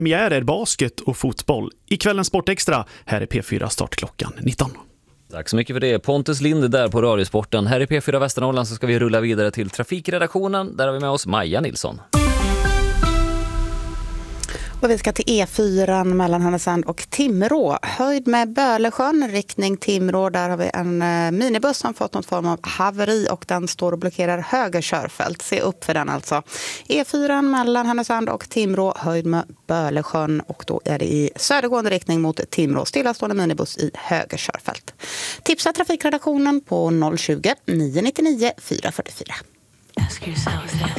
Premiär är basket och fotboll. I kvällens Sportextra, här är P4 startklockan 19. Tack så mycket för det. Pontus Linde där på Radiosporten. Här i P4 Västernorrland så ska vi rulla vidare till trafikredaktionen. Där har vi med oss Maja Nilsson. Och vi ska till E4 mellan Härnösand och Timrå. Höjd med Bölesjön, riktning Timrå. Där har vi en minibuss som fått någon form av haveri och den står och blockerar höger körfält. Se upp för den alltså. E4 mellan Härnösand och Timrå, höjd med Bölesjön och då är det i södergående riktning mot Timrå. Stillastående minibuss i höger körfält. Tipsa trafikredaktionen på 020 999 444. Ask yourself this.